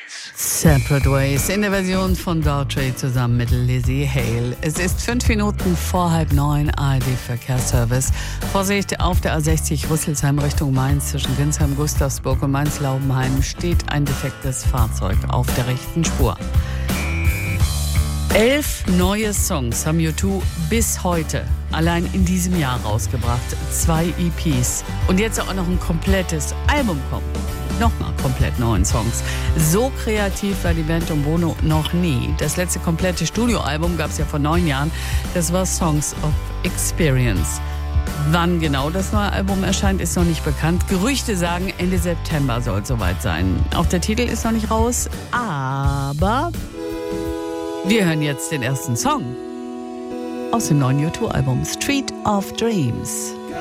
Separate Ways in der Version von Daughtry zusammen mit Lizzie Hale. Es ist 5 Minuten vor 8:30 ARD-Verkehrsservice. Vorsicht, auf der A60 Rüsselsheim Richtung Mainz zwischen Ginsheim, Gustavsburg und Mainz-Laubenheim steht ein defektes Fahrzeug auf der rechten Spur. 11 neue Songs haben U2 bis heute allein in diesem Jahr rausgebracht. 2 EPs. Und jetzt auch noch ein komplettes Album kommt. Nochmal komplett neuen Songs. So kreativ war die Band um Bono noch nie. Das letzte komplette Studioalbum gab es ja vor 9 Jahren. Das war Songs of Experience. Wann genau das neue Album erscheint, ist noch nicht bekannt. Gerüchte sagen, Ende September soll es soweit sein. Auch der Titel ist noch nicht raus, aber wir hören jetzt den ersten Song aus dem neuen U2-Album Street of Dreams.